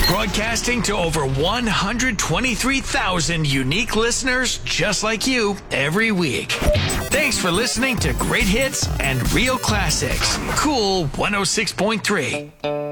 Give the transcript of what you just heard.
Broadcasting to over 123,000 unique listeners just like you every week. Thanks for listening to Great Hits and Real Classics. Cool 106.3.